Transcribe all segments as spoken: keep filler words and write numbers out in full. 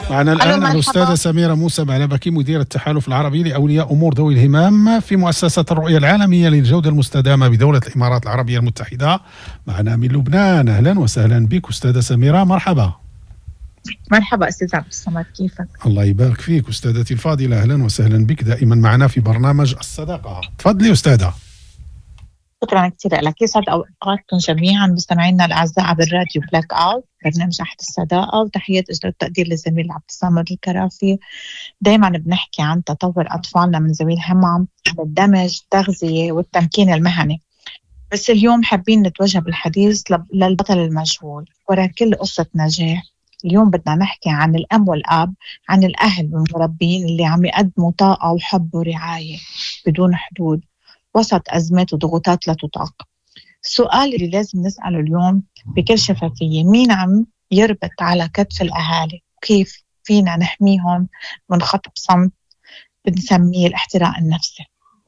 معنا الآن الأستاذة سميرة موسى بعلبكي، مدير التحالف العربي لأولياء أمور ذوي الهمام في مؤسسة الرؤية العالمية للجودة المستدامة بدولة الإمارات العربية المتحدة. معنا من لبنان. أهلا وسهلا بك أستاذة سميرة، مرحبا. مرحبا أستاذ عبد الصمد، كيفك؟ الله يبارك فيك أستاذتي الفاضلة، أهلا وسهلا بك دائما معنا في برنامج الصداقة. تفضلي أستاذة. شكرا كثير لك، يسعد اوقاتكم جميعا مستمعينا الاعزاء عبر الراديو بلاك اوت برنامج احد الصداقه، وتحيات اجل التقدير للزميل عبد الصمد الكرافي. دائما بنحكي عن تطور اطفالنا من ذوي الهمم، عن الدمج، التغذيه والتمكين المهني، بس اليوم حابين نتوجه بالحديث للبطل المجهول وراء كل قصه نجاح. اليوم بدنا نحكي عن الأم والأب، عن الأهل والمربين اللي عم يقدموا طاقة وحب ورعاية بدون حدود وسط أزمات وضغوطات لا تطاق. السؤال اللي لازم نسأله اليوم بكل شفافية، مين عم يربط على كتف الأهالي؟ وكيف فينا نحميهم من خط بصمت بنسميه الاحتراق النفسي؟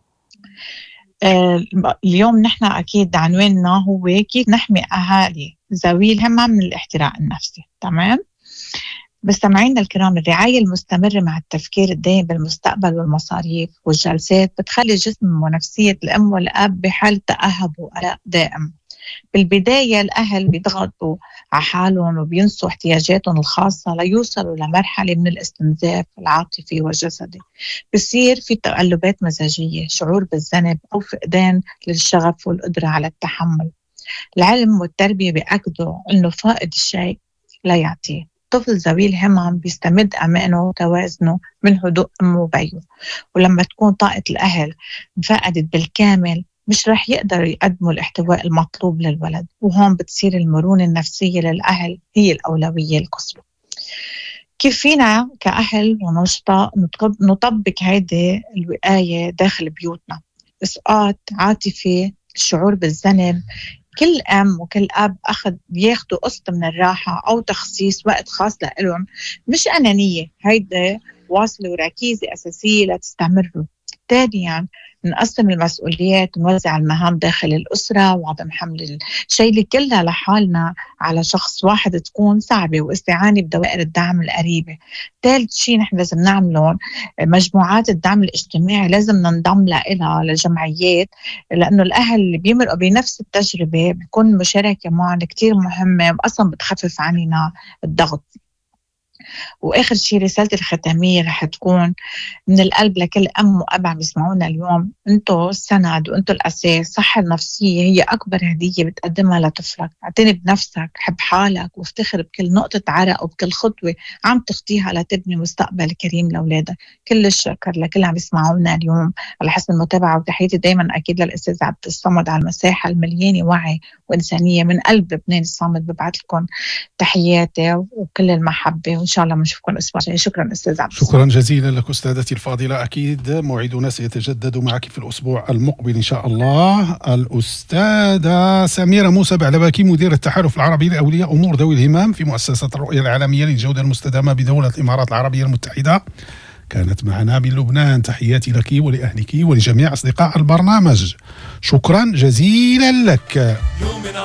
آه اليوم نحن أكيد عنواننا هو كيف نحمي أهالي ذوي الهمم من الاحتراق النفسي. تمام؟ مستمعينا الكرام، الرعاية المستمرة مع التفكير الدائم بالمستقبل والمصاريف والجلسات بتخلي جسم ونفسية الأم والأب بحال تأهب وقلق دائم. بالبداية الأهل بيضغطوا على حالهم وبينسوا احتياجاتهم الخاصة ليوصلوا لمرحلة من الاستنزاف العاطفي والجسدي. بصير في تقلبات مزاجية، شعور بالذنب أو فقدان للشغف والقدرة على التحمل. العلم والتربية بيأكدوا أنه فائد الشيء لا يعطيه. طفل ذوي الهمم بيستمد أمانه وتوازنه من هدوء أمه وبيه، ولما تكون طاقة الأهل فقدت بالكامل مش رح يقدروا يقدموا الاحتواء المطلوب للولد، وهون بتصير المرونة النفسية للأهل هي الأولوية القصوى. كيف فينا كأهل ونشطاء نطبق هيدي الوقاية داخل بيوتنا؟ إسقاط عاطفي، الشعور بالذنب، كل أم وكل أب أخذ بياخدوا قسط من الراحة أو تخصيص وقت خاص لإلهم، مش أنانية، هيدا واصلة وركيزة أساسية لتستمروا. ثانياً نقسم المسؤوليات ونوزع المهام داخل الأسرة، وعدم حمل الشيلة كلها لحالنا على شخص واحد تكون صعبة، واستعانة بدوائر الدعم القريبة. ثالث شيء نحن لازم نعمله مجموعات الدعم الاجتماعي، لازم ننضم لها للجمعيات، لأنه الأهل اللي بيمرقوا بنفس التجربة بيكون المشاركة معنا كتير مهمة وأصلا بتخفف عننا الضغط. وآخر شيء رسالتي الختامية رح تكون من القلب لكل أم وأب عم يسمعونا اليوم، أنتوا السند وأنتوا الأساس. الصحة النفسية هي أكبر هدية بتقدمها لطفلك. اعتني بنفسك، حب حالك، وافتخر بكل نقطة عرق وبكل خطوة عم تخطيها لتبني مستقبل كريم لأولادك. كل الشكر لكل عم يسمعونا اليوم على حسن المتابعة، وتحياتي دايما أكيد للأستاذ عبد الصمد على المساحة المليانة وعي وإنسانية. من قلب لبنان الصامد ببعث لكم تحياتي وكل المحبة، وإن شاء الله بنشوفكم الأسبوع الجاي. شكرا أستاذ عبد الصمد. شكرا جزيلا لك أستاذتي الفاضلة. أكيد موعدنا سيتجدد معك في الأسبوع المقبل إن شاء الله. الأستاذة سميرة موسى بعلبكي، مدير التحالف العربي لأولياء أمور ذوي الهمام في مؤسسة الرؤية العالمية للجودة المستدامة بدولة الإمارات العربية المتحدة، كانت معنا من لبنان. تحياتي لك ولأهلك ولجميع أصدقاء البرنامج. شكرا جزيلا لك.